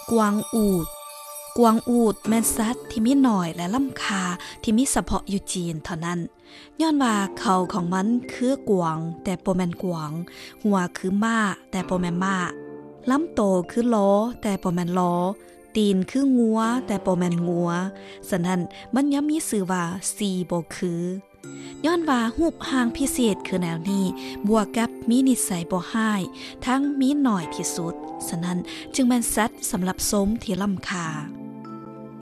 กวางอูฐกวางอูฐแม่นสัตว์ที่มีหน่อยและล่ำคาที่มีเฉพาะอยู่จีนเท่านั้นย้อนว่าเขาของมันคือกวางแต่บ่แม่นกวางหัวคือม้าแต่บ่แม่นม้าลำโตคือล้อแต่บ่แม่นล้อตีนคืองัวแต่บ่แม่นงัวฉะนั้นมันยังมีชื่อว่าซีบ่คือย้อนว่ารูปร่างพิเศษคือแนวนี้บวกกับมีนิสัยบ่ร้ายทั้งมีหน่อยที่สุดฉะนั้นจึงแม่นสัตว์สำหรับสมที่ล้ำค่า